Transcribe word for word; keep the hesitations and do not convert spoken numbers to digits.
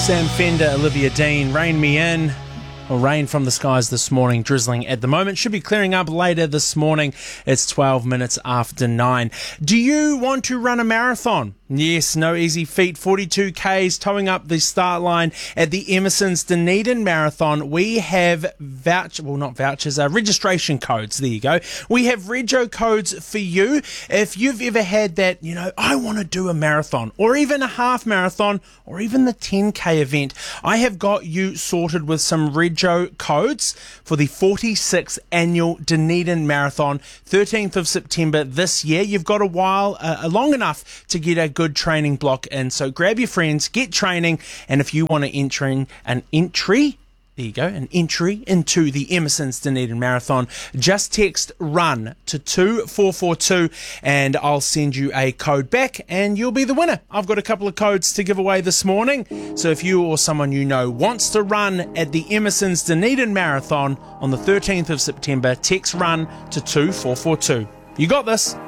Sam Fender, Olivia Dean, Rain Me In. Well, rain from the skies this morning, drizzling at the moment. Should be clearing up later this morning. It's twelve minutes after nine. Do you want to run a marathon? Yes, no easy feat. forty-two kays towing up the start line at the Emerson's Dunedin Marathon. We have voucher, well not vouchers, uh, registration codes. There you go. We have rego codes for you. If you've ever had that, you know, I want to do a marathon or even a half marathon or even the ten k event, I have got you sorted with some rego codes for the forty-sixth annual Dunedin Marathon, thirteenth of September this year. You've got a while, uh, long enough to get a good training block in. So grab your friends, get training, and if you want to enter in an entry, there you go, an entry into the Emerson's Dunedin Marathon, just text RUN to two four four two and I'll send you a code back and you'll be the winner. I've got a couple of codes to give away this morning. So if you or someone you know wants to run at the Emerson's Dunedin Marathon on the thirteenth of September, text RUN to two four four two. You got this.